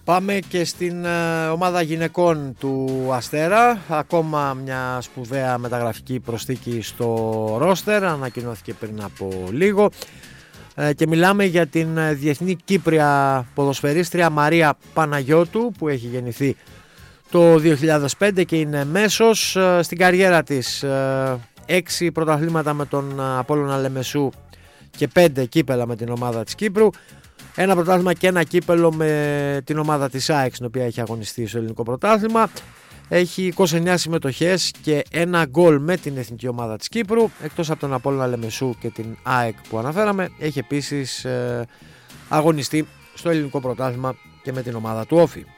Πάμε και στην ομάδα γυναικών του Αστέρα. Ακόμα μια σπουδαία μεταγραφική προσθήκη στο ρόστερ. Ανακοινώθηκε πριν από λίγο. Και μιλάμε για την διεθνή Κύπρια ποδοσφαιρίστρια Μαρία Παναγιώτου, που έχει γεννηθεί το 2005 και είναι μέσος. Στην καριέρα της 6 πρωταθλήματα με τον Απόλλωνα Λεμεσού και 5 κύπελα με την ομάδα της Κύπρου. Ένα πρωτάθλημα και ένα κύπελο με την ομάδα της ΑΕΚ, στην οποία έχει αγωνιστεί στο ελληνικό πρωτάθλημα. Έχει 29 συμμετοχές και ένα γκολ με την εθνική ομάδα της Κύπρου. Εκτός από τον Απόλλωνα Λεμεσού και την ΑΕΚ που αναφέραμε, έχει επίσης αγωνιστεί στο ελληνικό πρωτάθλημα και με την ομάδα του Όφη.